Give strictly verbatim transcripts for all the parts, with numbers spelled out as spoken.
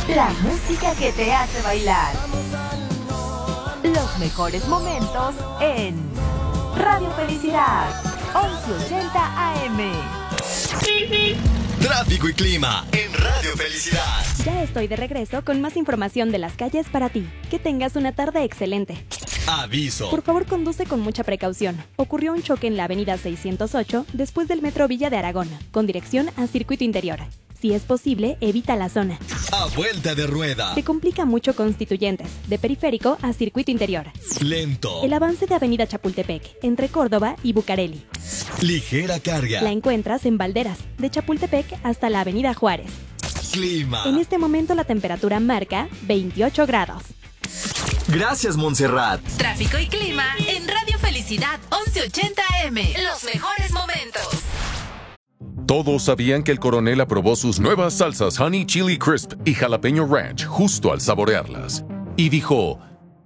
La música que te hace bailar. Los mejores momentos en Radio Felicidad, once ochenta A M. Tráfico y clima en Radio Felicidad. Ya estoy de regreso con más información de las calles para ti. Que tengas una tarde excelente. Aviso. Por favor, conduce con mucha precaución. Ocurrió un choque en la avenida seiscientos ocho después del metro Villa de Aragón, con dirección a Circuito Interior. Si es posible, evita la zona. A vuelta de rueda. Se complica mucho Constituyentes, de Periférico a Circuito Interior. Lento. El avance de avenida Chapultepec, entre Córdoba y Bucareli. Ligera carga. La encuentras en Valderas, de Chapultepec hasta la avenida Juárez. Clima. En este momento la temperatura marca veintiocho grados. Gracias, Montserrat. Tráfico y clima en Radio Felicidad, once ochenta A M. Los mejores momentos. Todos sabían que el coronel aprobó sus nuevas salsas Honey Chili Crisp y Jalapeño Ranch justo al saborearlas. Y dijo...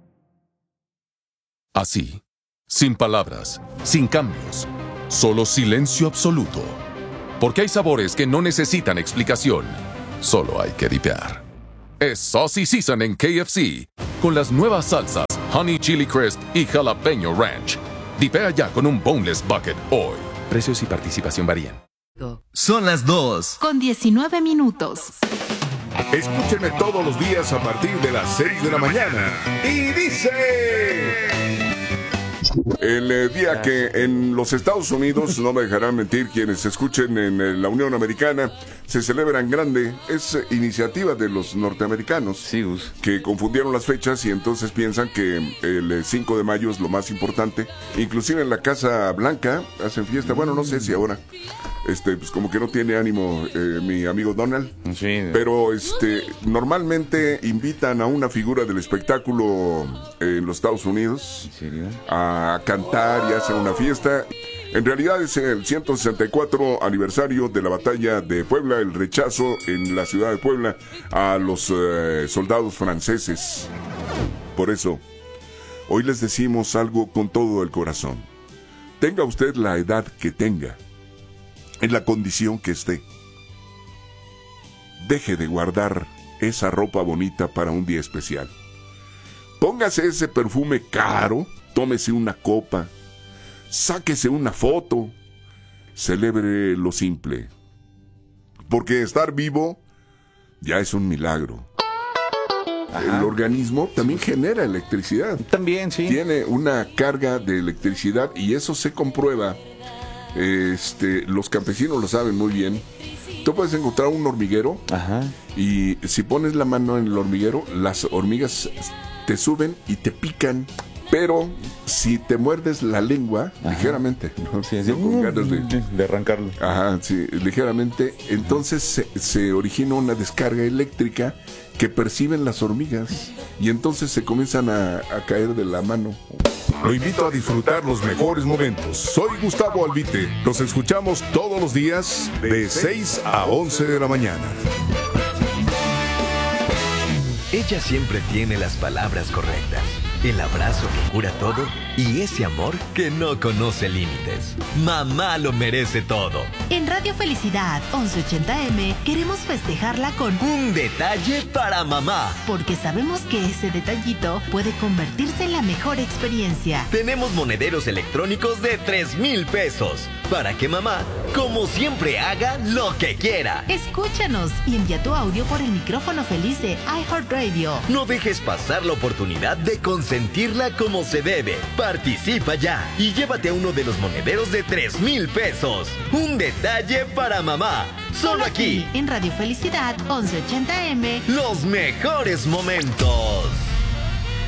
así, sin palabras, sin cambios, solo silencio absoluto. Porque hay sabores que no necesitan explicación, solo hay que dipear. Es Saucy Season en K F C, con las nuevas salsas Honey Chili Crisp y Jalapeño Ranch. Dipea ya con un Boneless Bucket hoy. Precios y participación varían. Son las dos. Con diecinueve minutos. Escúchenme todos los días a partir de las seis de la mañana. Y dice... El eh, día que en los Estados Unidos, no me dejarán mentir quienes escuchen en eh, la Unión Americana, se celebra en grande. Es eh, iniciativa de los norteamericanos, sí, us. que confundieron las fechas y entonces piensan que el eh, cinco de mayo es lo más importante. Inclusive en la Casa Blanca hacen fiesta. Bueno, no sé si ahora, este, pues como que no tiene ánimo eh, mi amigo Donald. Sí. Pero este, normalmente invitan a una figura del espectáculo eh, en los Estados Unidos. ¿En serio? A cantar y hacen una fiesta. En realidad es el ciento sesenta y cuatro aniversario de la batalla de Puebla, el rechazo en la ciudad de Puebla a los eh, soldados franceses. Por eso, hoy les decimos algo con todo el corazón. Tenga usted la edad que tenga, en la condición que esté, deje de guardar esa ropa bonita para un día especial. Póngase ese perfume caro, tómese una copa, sáquese una foto, celebre lo simple. Porque estar vivo ya es un milagro. Ajá. El organismo también genera electricidad. También, sí. Tiene una carga de electricidad y eso se comprueba. Este, los campesinos lo saben muy bien. Tú puedes encontrar un hormiguero. Ajá. Y si pones la mano en el hormiguero, las hormigas te suben y te pican. Pero si te muerdes la lengua, ajá, ligeramente, ¿no? Sí, sí. No con ganas de, de arrancarlo. Ajá, sí, ligeramente. Entonces se, se origina una descarga eléctrica que perciben las hormigas y entonces se comienzan a, a caer de la mano. Lo invito a disfrutar los mejores momentos. Soy Gustavo Albite. Los escuchamos todos los días de seis a once de la mañana. Ella siempre tiene las palabras correctas, el abrazo que cura todo y ese amor que no conoce límites. Mamá lo merece todo. En Radio Felicidad once ochenta M queremos festejarla con un detalle para mamá. Porque sabemos que ese detallito puede convertirse en la mejor experiencia. Tenemos monederos electrónicos de tres mil pesos para que mamá, como siempre, haga lo que quiera. Escúchanos y envía tu audio por el micrófono feliz de iHeartRadio. No dejes pasar la oportunidad de consentirla como se debe. Participa ya y llévate uno de los monederos de tres mil pesos. Un detalle para mamá. Solo aquí, en Radio Felicidad once ochenta M. Los mejores momentos.